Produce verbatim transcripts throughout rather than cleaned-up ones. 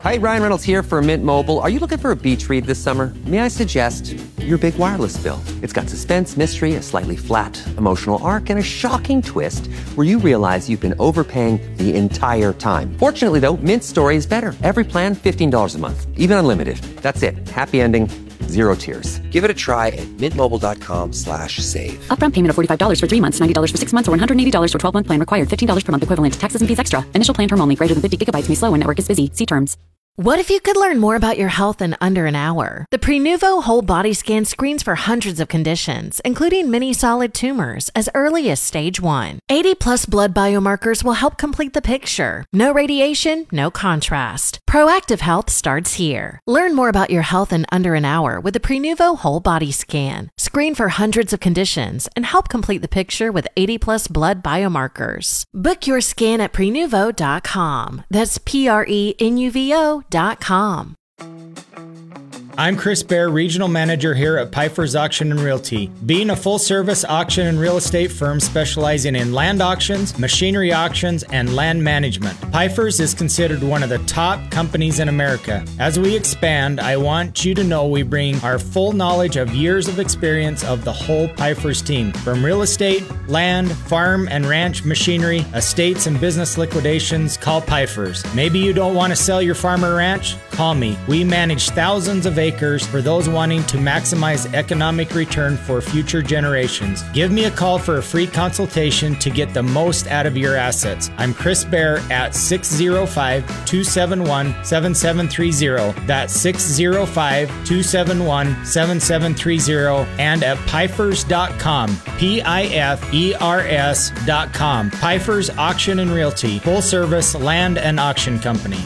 Hi, Ryan Reynolds here for Mint Mobile. Are you looking for a beach read this summer? May I suggest your big wireless bill? It's got suspense, mystery, a slightly flat emotional arc, and a shocking twist where you realize you've been overpaying the entire time. Fortunately, though, Mint's story is better. Every plan, fifteen dollars a month, even unlimited. That's it. Happy ending, zero tears. Give it a try at mintmobile.com slash save. Upfront payment of forty-five dollars for three months, ninety dollars for six months, or one hundred eighty dollars for twelve-month plan required. fifteen dollars per month equivalent. Taxes and fees extra. Initial plan term only. Greater than fifty gigabytes may slow when network is busy. See terms. What if you could learn more about your health in under an hour? The Prenuvo Whole Body Scan screens for hundreds of conditions, including many solid tumors, as early as stage one. eighty plus blood biomarkers will help complete the picture. No radiation, no contrast. Proactive health starts here. Learn more about your health in under an hour with the Prenuvo Whole Body Scan. Screen for hundreds of conditions and help complete the picture with eighty plus blood biomarkers. Book your scan at prenuvo dot com. That's P R E N U V O dot com. I'm Chris Baer, Regional Manager here at Pfeiffer's Auction and Realty. Being a full-service auction and real estate firm specializing in land auctions, machinery auctions, and land management, Pfeiffer's is considered one of the top companies in America. As we expand, I want you to know we bring our full knowledge of years of experience of the whole Pfeiffer's team. From real estate, land, farm and ranch machinery, estates and business liquidations, call Pfeiffer's. Maybe you don't want to sell your farm or ranch? Call me. We manage thousands of acres for those wanting to maximize economic return for future generations. Give me a call for a free consultation to get the most out of your assets. I'm Chris Baer at six oh five, two seven one, seven seven three oh. That's six oh five, two seven one, seven seven three oh and at Pfeifers dot com. P I F E R S dot com. Pfeiffer's Auction and Realty, full service land and auction company.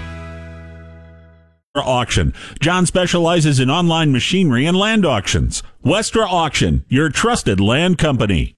Auction. John specializes in online machinery and land auctions. Westra Auction, your trusted land company.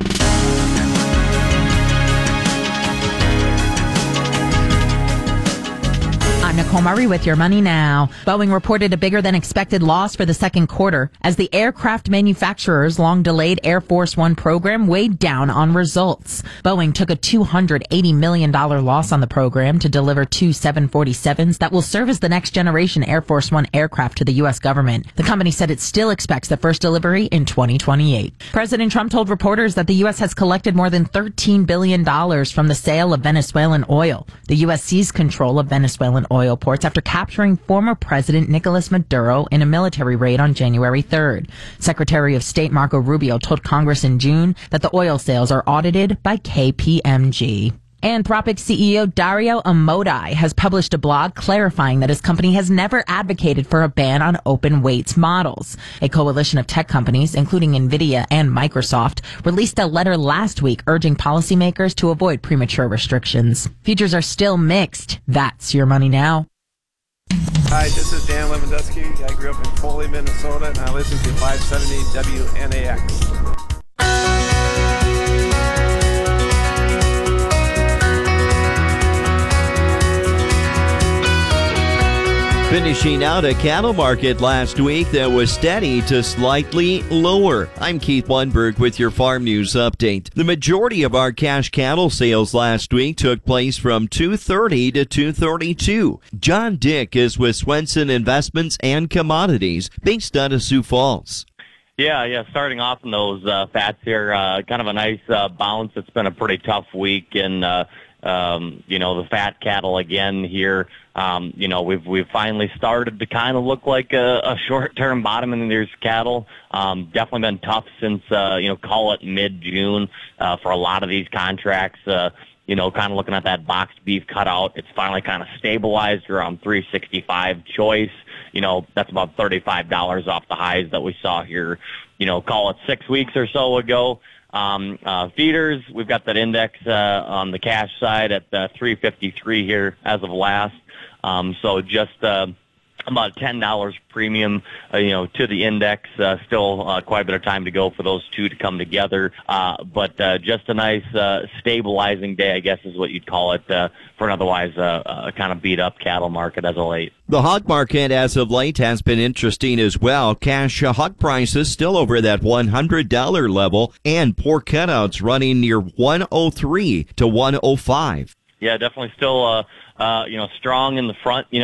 I'm Nicole Murray with your money now. Boeing reported a bigger than expected loss for the second quarter as the aircraft manufacturer's long delayed Air Force One program weighed down on results. Boeing took a two hundred eighty million dollars loss on the program to deliver two seven forty-sevens that will serve as the next generation Air Force One aircraft to the U S government. The company said it still expects the first delivery in twenty twenty-eight. President Trump told reporters that the U S has collected more than thirteen billion dollars from the sale of Venezuelan oil. The U S seized control of Venezuelan oil ports after capturing former President Nicolas Maduro in a military raid on January third. Secretary of State Marco Rubio told Congress in June that the oil sales are audited by K P M G. Anthropic C E O Dario Amodei has published a blog clarifying that his company has never advocated for a ban on open weights models. A coalition of tech companies, including NVIDIA and Microsoft, released a letter last week urging policymakers to avoid premature restrictions. Futures are still mixed. That's your money now. Hi, this is Dan Lewandowski. I grew up in Foley, Minnesota, and I listen to five seventy W N A X. Finishing out a cattle market last week that was steady to slightly lower. I'm Keith Lundberg with your Farm News Update. The majority of our cash cattle sales last week took place from two thirty to two thirty-two. John Dick is with Swenson Investments and Commodities, based out of Sioux Falls. Yeah, yeah, starting off in those uh, fats here, uh, kind of a nice uh, bounce. It's been a pretty tough week in, uh, um, you know, the fat cattle again here. Um, you know, we've we've finally started to kind of look like a, a short-term bottom in these cattle. Um, definitely been tough since, uh, you know, call it mid-June uh, for a lot of these contracts. Uh, you know, kind of looking at that boxed beef cutout, it's finally kind of stabilized around three sixty-five choice. You know, that's about thirty-five dollars off the highs that we saw here, you know, call it six weeks or so ago. Um, uh, feeders, we've got that index uh, on the cash side at uh, three fifty-three here as of last. Um, so just uh, about ten dollars premium, uh, you know, to the index. Uh, still uh, quite a bit of time to go for those two to come together. Uh, but uh, just a nice uh, stabilizing day, I guess is what you'd call it, uh, for an otherwise uh, uh, kind of beat-up cattle market as of late. The hog market as of late has been interesting as well. Cash hog prices still over that one hundred dollars level, and pork cutouts running near one oh three to one oh five. Yeah, definitely still, uh, uh, you know, strong in the front, you know.